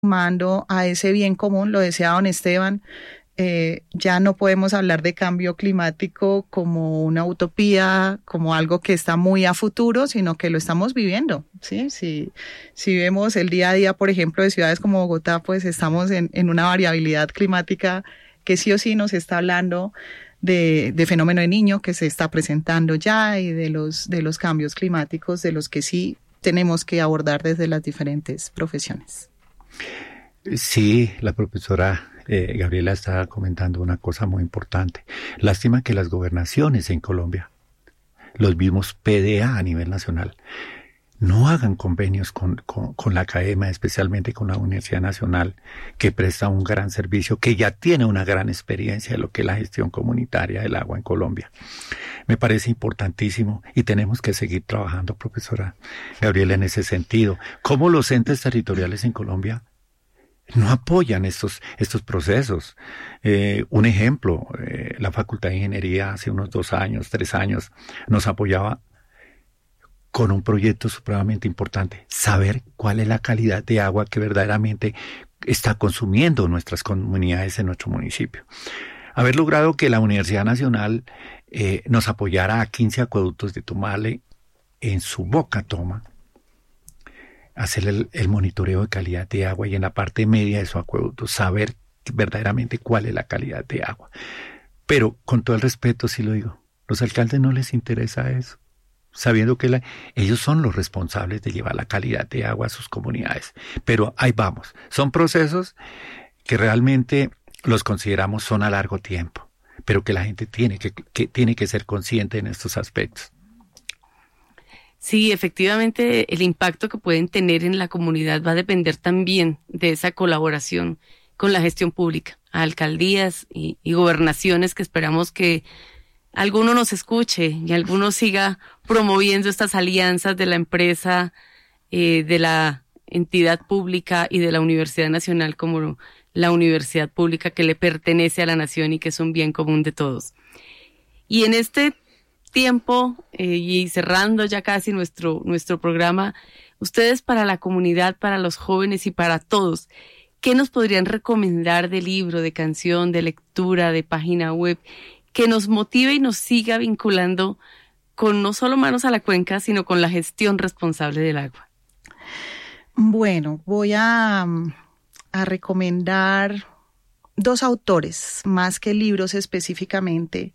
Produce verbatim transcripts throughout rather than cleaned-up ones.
sumando a ese bien común, lo decía don Esteban, eh, ya no podemos hablar de cambio climático como una utopía, como algo que está muy a futuro, sino que lo estamos viviendo, ¿sí? Si, si vemos el día a día, por ejemplo, de ciudades como Bogotá, pues estamos en, en una variabilidad climática que sí o sí nos está hablando de, de fenómeno de Niño que se está presentando ya y de los, de los cambios climáticos de los que sí tenemos que abordar desde las diferentes profesiones. Sí, la profesora eh, Gabriela estaba comentando una cosa muy importante. Lástima que las gobernaciones en Colombia, los mismos P D A a nivel nacional, no hagan convenios con, con, con la academia, especialmente con la Universidad Nacional, que presta un gran servicio, que ya tiene una gran experiencia de lo que es la gestión comunitaria del agua en Colombia. Me parece importantísimo y tenemos que seguir trabajando, profesora Gabriela, en ese sentido. ¿Cómo los entes territoriales en Colombia no apoyan estos, estos procesos? Eh, un ejemplo, eh, la Facultad de Ingeniería hace unos dos años, tres años, nos apoyaba con un proyecto supremamente importante, saber cuál es la calidad de agua que verdaderamente está consumiendo nuestras comunidades en nuestro municipio. Haber logrado que la Universidad Nacional eh, nos apoyara a quince acueductos de Tumale en su boca toma, hacer el, el monitoreo de calidad de agua y en la parte media de su acueducto saber verdaderamente cuál es la calidad de agua. Pero con todo el respeto, sí lo digo, los alcaldes no les interesa eso, sabiendo que la, ellos son los responsables de llevar la calidad de agua a sus comunidades. Pero ahí vamos, son procesos que realmente los consideramos son a largo tiempo, pero que la gente tiene que, que, tiene que ser consciente en estos aspectos. Sí, efectivamente, el impacto que pueden tener en la comunidad va a depender también de esa colaboración con la gestión pública, a alcaldías y, y gobernaciones que esperamos que alguno nos escuche y alguno siga promoviendo estas alianzas de la empresa, eh, de la entidad pública y de la Universidad Nacional como la universidad pública que le pertenece a la nación y que es un bien común de todos. Y en este tiempo eh, y cerrando ya casi nuestro, nuestro programa, ustedes para la comunidad, para los jóvenes y para todos, ¿qué nos podrían recomendar de libro, de canción, de lectura, de página web, que nos motive y nos siga vinculando con no solo Manos a la Cuenca, sino con la gestión responsable del agua? Bueno, voy a, a recomendar dos autores, más que libros específicamente.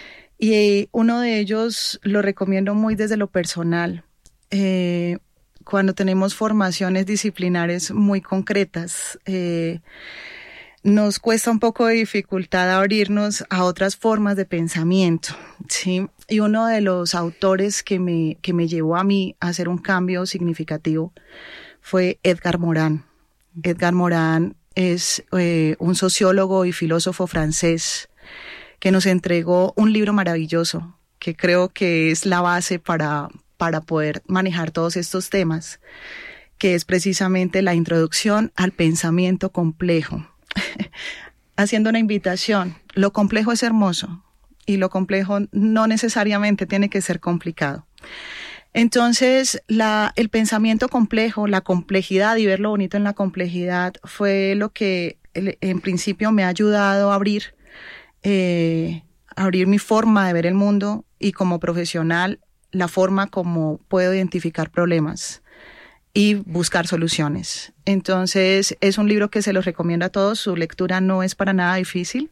Y uno de ellos lo recomiendo muy desde lo personal. Eh, cuando tenemos formaciones disciplinares muy concretas, eh, nos cuesta un poco de dificultad abrirnos a otras formas de pensamiento, ¿sí? Y uno de los autores que me, que me llevó a mí a hacer un cambio significativo fue Edgar Morin. Edgar Morin es eh, un sociólogo y filósofo francés que nos entregó un libro maravilloso, que creo que es la base para, para poder manejar todos estos temas, que es precisamente la introducción al pensamiento complejo. Haciendo una invitación, lo complejo es hermoso y lo complejo no necesariamente tiene que ser complicado. Entonces, la, el pensamiento complejo, la complejidad y ver lo bonito en la complejidad fue lo que en principio me ha ayudado a abrir Eh, abrir mi forma de ver el mundo y como profesional la forma como puedo identificar problemas y buscar soluciones. Entonces es un libro que se los recomiendo a todos, su lectura no es para nada difícil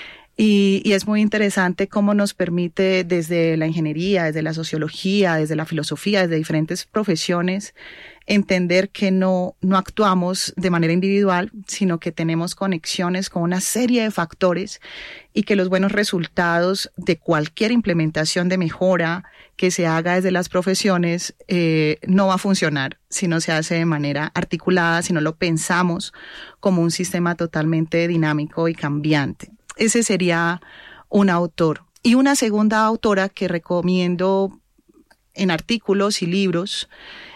y, y es muy interesante cómo nos permite desde la ingeniería, desde la sociología, desde la filosofía, desde diferentes profesiones, entender que no, no actuamos de manera individual, sino que tenemos conexiones con una serie de factores y que los buenos resultados de cualquier implementación de mejora que se haga desde las profesiones eh, no va a funcionar si no se hace de manera articulada, si no lo pensamos como un sistema totalmente dinámico y cambiante. Ese sería un autor. Y una segunda autora que recomiendo en artículos y libros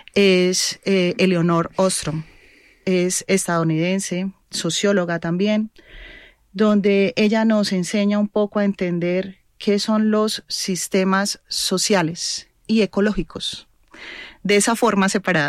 es eh, Eleanor Ostrom. Es estadounidense, socióloga también, donde ella nos enseña un poco a entender qué son los sistemas sociales y ecológicos, de esa forma separada,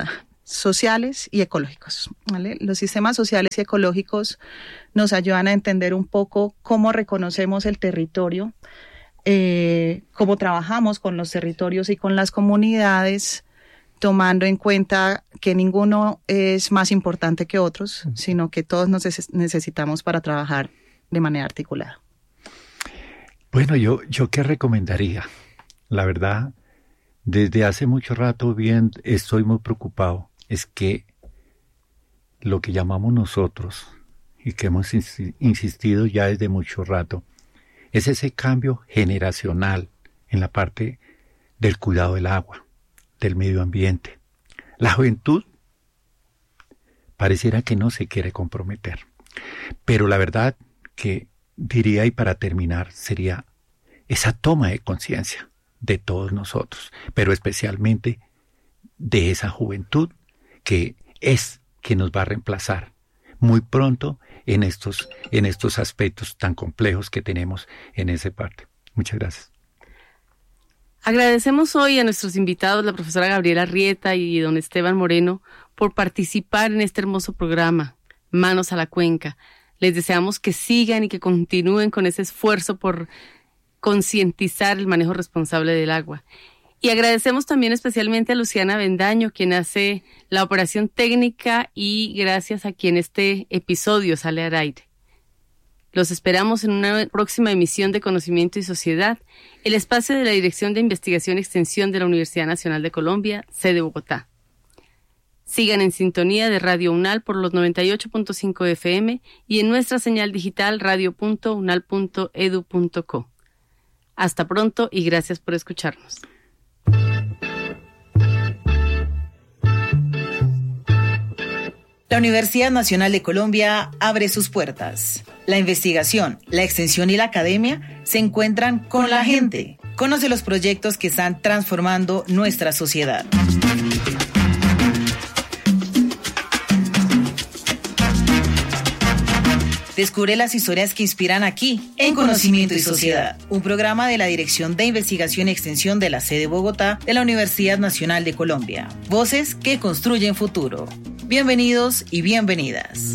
sociales y ecológicos, ¿vale? Los sistemas sociales y ecológicos nos ayudan a entender un poco cómo reconocemos el territorio, eh, cómo trabajamos con los territorios y con las comunidades, tomando en cuenta que ninguno es más importante que otros, sino que todos nos necesitamos para trabajar de manera articulada. Bueno, yo, yo qué recomendaría. La verdad, desde hace mucho rato bien estoy muy preocupado. Es que lo que llamamos nosotros, y que hemos insistido ya desde mucho rato, es ese cambio generacional en la parte del cuidado del agua, del medio ambiente. La juventud pareciera que no se quiere comprometer, pero la verdad que diría, y para terminar, sería esa toma de conciencia de todos nosotros, pero especialmente de esa juventud que es que nos va a reemplazar muy pronto en estos, en estos aspectos tan complejos que tenemos en esa parte. Muchas gracias. Agradecemos hoy a nuestros invitados, la profesora Gabriela Arrieta y don Esteban Moreno, por participar en este hermoso programa, Manos a la Cuenca. Les deseamos que sigan y que continúen con ese esfuerzo por concientizar el manejo responsable del agua. Y agradecemos también especialmente a Luciana Bendaño, quien hace la operación técnica y gracias a quien este episodio sale al aire. Los esperamos en una próxima emisión de Conocimiento y Sociedad, el espacio de la Dirección de Investigación y Extensión de la Universidad Nacional de Colombia, sede Bogotá. Sigan en sintonía de Radio UNAL por los noventa y ocho punto cinco F M y en nuestra señal digital radio punto unal punto edu punto co. Hasta pronto y gracias por escucharnos. La Universidad Nacional de Colombia abre sus puertas. La investigación, la extensión y la academia se encuentran con la gente. Conoce los proyectos que están transformando nuestra sociedad. Descubre las historias que inspiran aquí, en Conocimiento y Sociedad, un programa de la Dirección de Investigación y Extensión de la sede Bogotá de la Universidad Nacional de Colombia. Voces que construyen futuro. Bienvenidos y bienvenidas.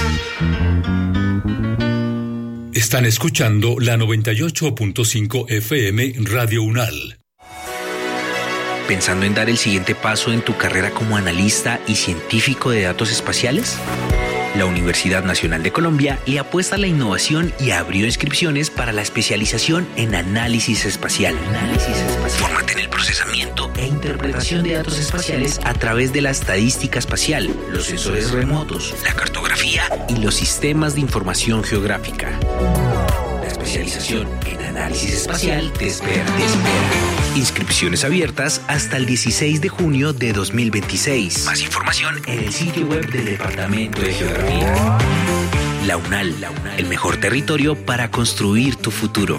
Están escuchando la noventa y ocho punto cinco F M Radio UNAL. ¿Pensando en dar el siguiente paso en tu carrera como analista y científico de datos espaciales? La Universidad Nacional de Colombia le apuesta a la innovación y abrió inscripciones para la especialización en análisis espacial. Análisis espacial. Fórmate en el procesamiento e interpretación de datos espaciales a través de la estadística espacial, los sensores remotos, la cartografía y los sistemas de información geográfica. La especialización en análisis espacial te espera, te espera. Inscripciones abiertas hasta el dieciséis de junio de dos mil veintiséis. Más información en el sitio web del Departamento de Geografía. La UNAL, la UNAL, el mejor territorio para construir tu futuro.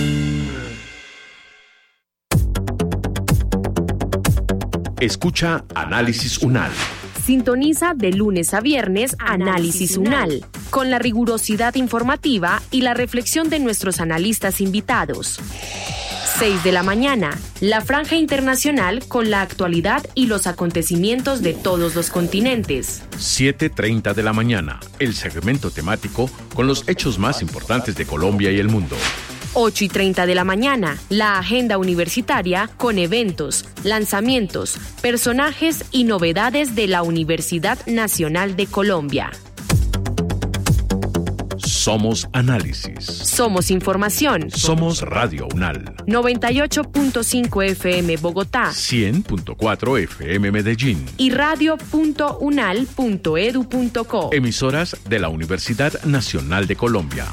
Escucha Análisis UNAL. Sintoniza de lunes a viernes Análisis UNAL, con la rigurosidad informativa y la reflexión de nuestros analistas invitados. seis de la mañana, la franja internacional con la actualidad y los acontecimientos de todos los continentes. siete treinta de la mañana, el segmento temático con los hechos más importantes de Colombia y el mundo. ocho y treinta de la mañana, la agenda universitaria con eventos, lanzamientos, personajes y novedades de la Universidad Nacional de Colombia. Somos análisis. Somos información. Somos Radio UNAL. noventa y ocho punto cinco F M Bogotá. cien punto cuatro F M Medellín. Y radio punto unal punto edu punto co. Emisoras de la Universidad Nacional de Colombia.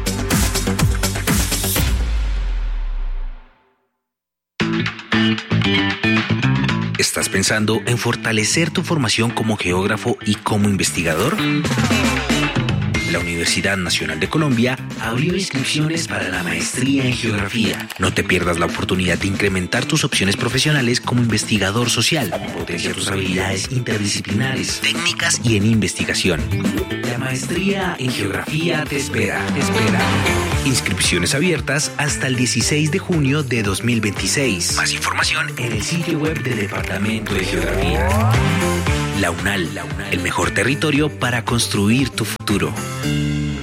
¿Estás pensando en fortalecer tu formación como geógrafo y como investigador? La Universidad Nacional de Colombia abrió inscripciones para la maestría en geografía. No te pierdas la oportunidad de incrementar tus opciones profesionales como investigador social, potenciar tus habilidades interdisciplinares, técnicas y en investigación. La maestría en geografía te espera, te espera. Inscripciones abiertas hasta el dieciséis de junio de dos mil veintiséis. Más información en el sitio web del Departamento de Geografía. La UNAL, el mejor territorio para construir tu futuro.